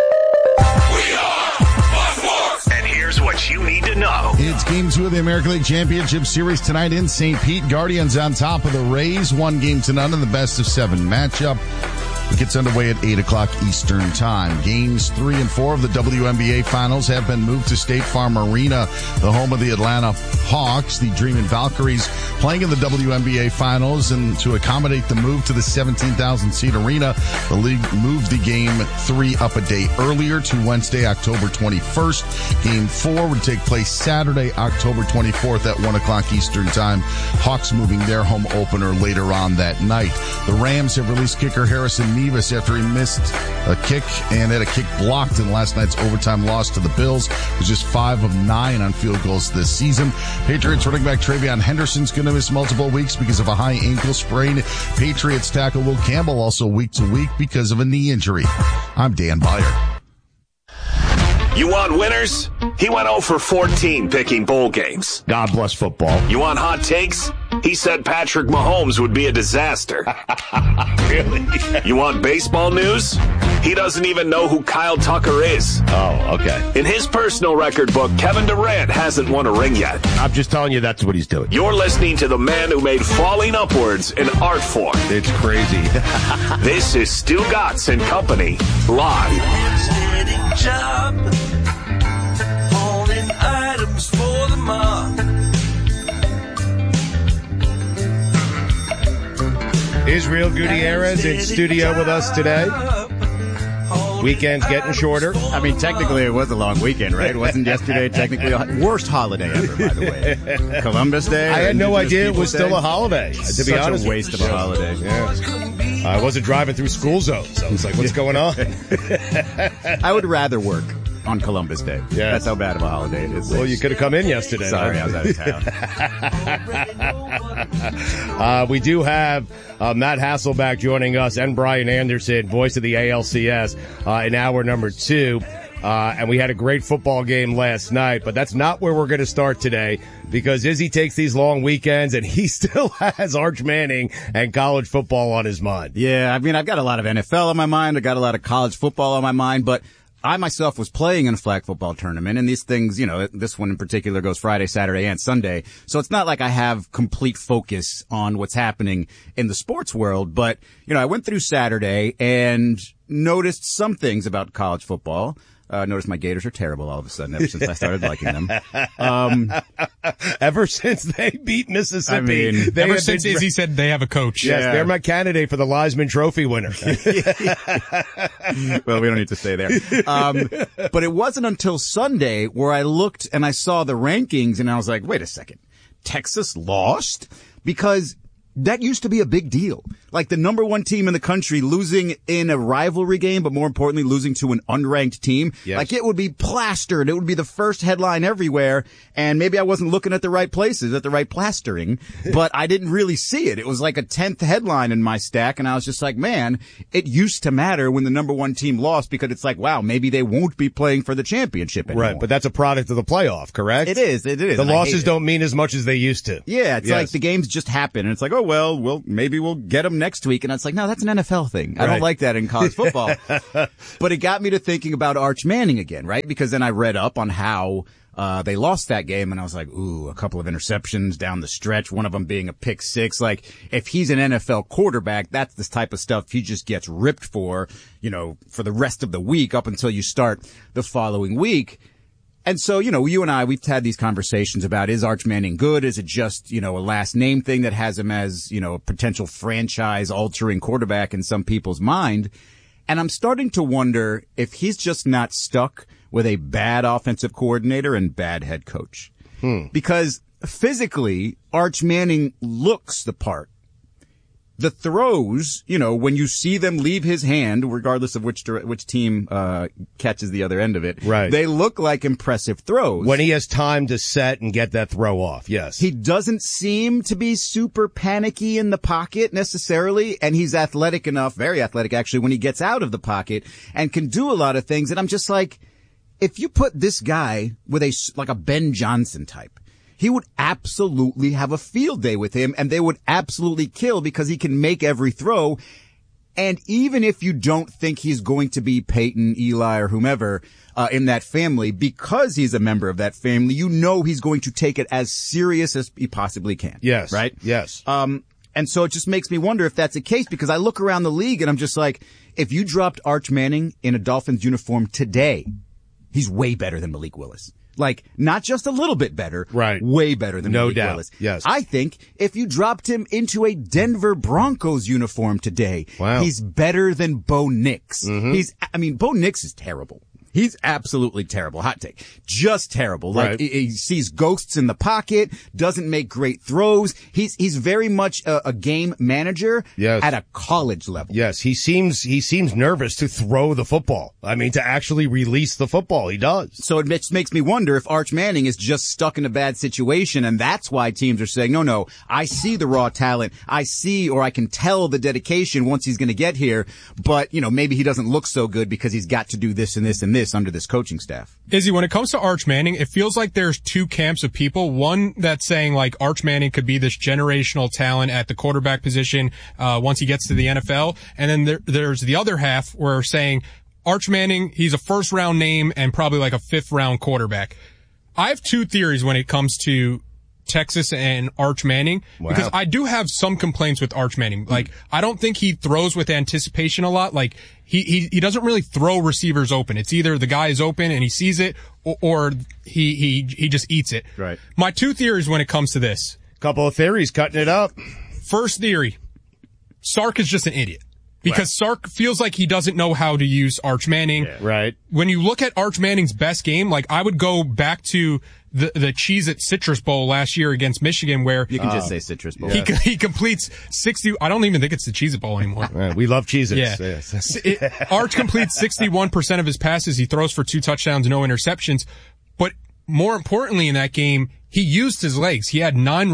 We are Fox Sports. And here's what you need to know. It's Game 2 of the American League Championship Series tonight in St. Pete. Guardians on top of the Rays, 1-0 in the best-of-7 matchup. It gets underway at 8 o'clock Eastern Time. Games 3 and 4 of the WNBA Finals have been moved to State Farm Arena, the home of the Atlanta Hawks. The Dreamin' Valkyries playing in the WNBA Finals, and to accommodate the move to the 17,000-seat arena, the league moved the Game 3 up a day earlier to Wednesday, October 21st. Game 4 would take place Saturday, October 24th at 1 o'clock Eastern Time. Hawks moving their home opener later on that night. The Rams have released kicker Harrison Nevis after he missed a kick and had a kick blocked in last night's overtime loss to the Bills. It was just 5 of 9 on field goals this season. Patriots running back Travion Henderson's going to miss multiple weeks because of a high ankle sprain. Patriots tackle Will Campbell also week to week because of a knee injury. I'm Dan Beyer. You want winners? He went 0 for 14 picking bowl games. God bless football. You want hot takes? He said Patrick Mahomes would be a disaster. Really? You want baseball news? He doesn't even know who Kyle Tucker is. Oh, okay. In his personal record book, Kevin Durant hasn't won a ring yet. I'm just telling you that's what he's doing. You're listening to the man who made falling upwards an art form. It's crazy. This is Stu Gatz and Company, live. Job, holding items for the mob. Israel Gutierrez in studio with us today. Weekend's getting shorter. I mean, technically it was a long weekend, right? Wasn't yesterday technically a worst holiday ever, by the way? Columbus Day? I had no idea it was still a holiday, to be honest. Such a waste of a holiday. Yeah. I wasn't driving through school zones. I was like, what's going on? I would rather work on Columbus Day. Yeah. That's how bad of a holiday it is. Well, you could have come in yesterday. Sorry, I was out of town. We do have Matt Hasselback joining us and Brian Anderson, voice of the ALCS, in hour number 2. And we had a great football game last night, but that's not where we're going to start today, because Izzy takes these long weekends and he still has Arch Manning and college football on his mind. Yeah, I mean, I've got a lot of NFL on my mind. I've got a lot of college football on my mind, but I myself was playing in a flag football tournament, and these things, you know, this one in particular goes Friday, Saturday, and Sunday. So it's not like I have complete focus on what's happening in the sports world. But, you know, I went through Saturday and noticed some things about college football. Notice my Gators are terrible all of a sudden ever since I started liking them. Ever since they beat Mississippi. I mean, ever since Izzy said they have a coach. Yes, they're my candidate for the Leisman Trophy winner. Well, we don't need to stay there. But it wasn't until Sunday where I looked and I saw the rankings and I was like, wait a second. Texas lost? Because that used to be a big deal. Like the number one team in the country losing in a rivalry game, but more importantly, losing to an unranked team. Yes. Like it would be plastered. It would be the first headline everywhere. And maybe I wasn't looking at the right places, at the right plastering, but I didn't really see it. It was like a 10th headline in my stack. And I was just like, man, it used to matter when the number one team lost because it's like, wow, maybe they won't be playing for the championship anymore. Right, but that's a product of the playoff, correct? It is. The losses don't mean as much as they used to. Yeah, it's like the games just happen. And it's like, oh, well, maybe we'll get them next week. And it's like, no, that's an NFL thing. I don't like that in college football. But it got me to thinking about Arch Manning again, right? Because then I read up on how they lost that game, and I was like, ooh, a couple of interceptions down the stretch, one of them being a pick six. Like, if he's an NFL quarterback, that's the type of stuff he just gets ripped for, for the rest of the week up until you start the following week. And so, you and I, we've had these conversations about, is Arch Manning good? Is it just, a last name thing that has him as, a potential franchise altering quarterback in some people's mind? And I'm starting to wonder if he's just not stuck with a bad offensive coordinator and bad head coach. Because physically, Arch Manning looks the part. The throws, when you see them leave his hand, regardless of which team catches the other end of it, right, they look like impressive throws. When he has time to set and get that throw off, yes. He doesn't seem to be super panicky in the pocket necessarily, and he's athletic enough, very athletic actually, when he gets out of the pocket and can do a lot of things. And I'm just like, if you put this guy with a Ben Johnson type, he would absolutely have a field day with him, and they would absolutely kill because he can make every throw. And even if you don't think he's going to be Peyton, Eli, or whomever in that family, because he's a member of that family, he's going to take it as serious as he possibly can. Yes. Right? Yes. And so it just makes me wonder if that's the case, because I look around the league and I'm just like, if you dropped Arch Manning in a Dolphins uniform today, he's way better than Malik Willis. Like, not just a little bit better, right? Way better than Malik Willis. Yes. I think if you dropped him into a Denver Broncos uniform today, he's better than Bo Nix. Bo Nix is terrible. He's absolutely terrible. Hot take. Just terrible. Like, he sees ghosts in the pocket, doesn't make great throws. He's very much a game manager at a college level. Yes, he seems nervous to throw the football. To actually release the football. He does. So it makes me wonder if Arch Manning is just stuck in a bad situation, and that's why teams are saying, no, I see the raw talent. I see, or I can tell the dedication once he's going to get here, but, maybe he doesn't look so good because he's got to do this and this and this under this coaching staff. Izzy, when it comes to Arch Manning, it feels like there's two camps of people. One that's saying like Arch Manning could be this generational talent at the quarterback position once he gets to the NFL. And then there's the other half where saying Arch Manning, he's a first round name and probably like a 5th round quarterback. I have two theories when it comes to Texas and Arch Manning, because I do have some complaints with Arch Manning. Like, I don't think he throws with anticipation a lot. Like, he doesn't really throw receivers open. It's either the guy is open and he sees it, or he just eats it. Right. My two theories when it comes to this. Couple of theories, cutting it up. First theory, Sark is just an idiot. Because Sark feels like he doesn't know how to use Arch Manning. Yeah. Right. When you look at Arch Manning's best game, like, I would go back to the Cheez-It Citrus Bowl last year against Michigan, where you can just say Citrus Bowl. He completes 60. I don't even think it's the Cheez-It Bowl anymore. We love Cheez-Its. Yeah. Yes. Arch completes 61% of his passes. He throws for 2 touchdowns, no interceptions. But more importantly in that game, he used his legs. He had 9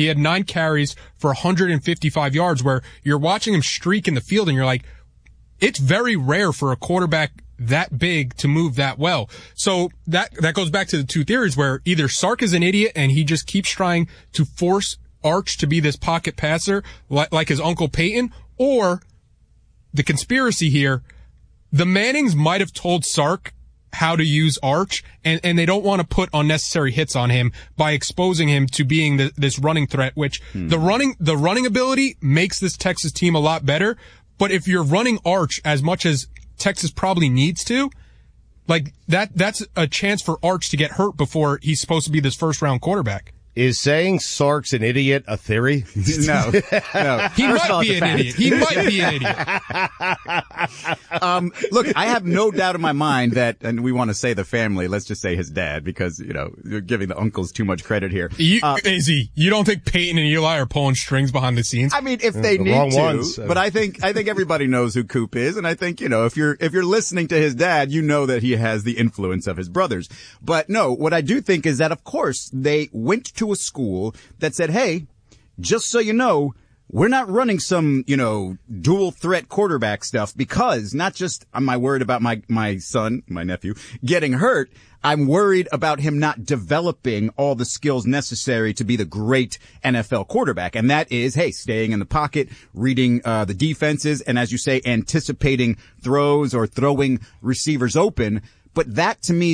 carries for 155 yards, where you're watching him streak in the field and you're like, it's very rare for a quarterback that big to move that well. So that goes back to the two theories, where either Sark is an idiot and he just keeps trying to force Arch to be this pocket passer like his Uncle Peyton, or the conspiracy here, the Mannings might have told Sark how to use Arch, and they don't want to put unnecessary hits on him by exposing him to being this running threat, which the running ability makes this Texas team a lot better. But if you're running Arch as much as Texas probably needs to, Like that's a chance for Arch to get hurt before he's supposed to be this first round quarterback. Is saying Sark's an idiot a theory? No. He might be an idiot. He might be an idiot. Look, I have no doubt in my mind that, and we want to say the family, let's just say his dad, because, you're giving the uncles too much credit here. You don't think Peyton and Eli are pulling strings behind the scenes? I mean, if they need to, but I think everybody knows who Coop is, and I think, if you're listening to his dad, you know that he has the influence of his brothers. But no, what I do think is that, of course, they went to a school that said, hey, just so you know, we're not running some, dual threat quarterback stuff, because not just am I worried about my son, my nephew, getting hurt, I'm worried about him not developing all the skills necessary to be the great NFL quarterback. And that is, hey, staying in the pocket, reading the defenses, and as you say, anticipating throws or throwing receivers open. But that, to me,